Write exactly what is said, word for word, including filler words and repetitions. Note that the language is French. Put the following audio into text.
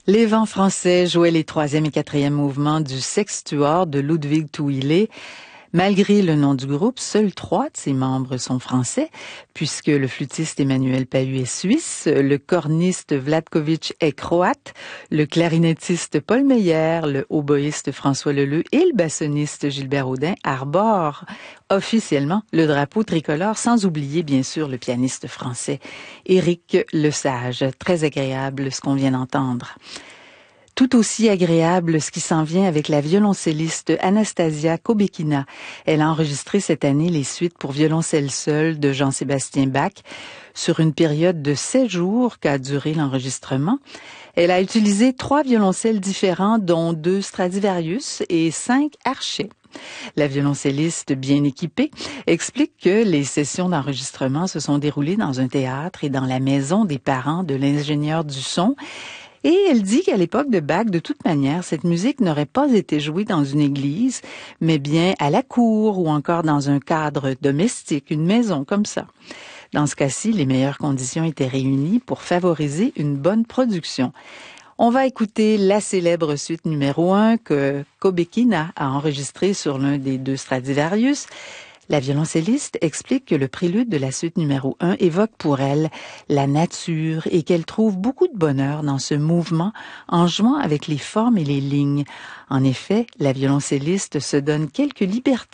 Les Vents français jouaient les troisième et quatrième mouvements du Sextuor de Ludwig Thuile. Malgré le nom du groupe, seuls trois de ses membres sont français, puisque le flûtiste Emmanuel Pahu est suisse, le corniste Vlatkovic est croate, le clarinettiste Paul Meyer, le hautboïste François Leleu et le bassoniste Gilbert Audin arborent officiellement le drapeau tricolore, sans oublier bien sûr le pianiste français Éric Lesage. Très agréable ce qu'on vient d'entendre. Tout aussi agréable ce qui s'en vient avec la violoncelliste Anastasia Kobekina. Elle a enregistré cette année les suites pour violoncelle seul de Jean-Sébastien Bach sur une période de sept jours qu'a duré l'enregistrement. Elle a utilisé trois violoncelles différents, dont deux Stradivarius et cinq Archets. La violoncelliste bien équipée explique que les sessions d'enregistrement se sont déroulées dans un théâtre et dans la maison des parents de l'ingénieur du son. Et elle dit qu'à l'époque de Bach, de toute manière, cette musique n'aurait pas été jouée dans une église, mais bien à la cour ou encore dans un cadre domestique, une maison comme ça. Dans ce cas-ci, les meilleures conditions étaient réunies pour favoriser une bonne production. On va écouter la célèbre suite numéro un que Kobekina a enregistrée sur l'un des deux Stradivarius. La violoncelliste explique que le prélude de la suite numéro un évoque pour elle la nature et qu'elle trouve beaucoup de bonheur dans ce mouvement en jouant avec les formes et les lignes. En effet, la violoncelliste se donne quelques libertés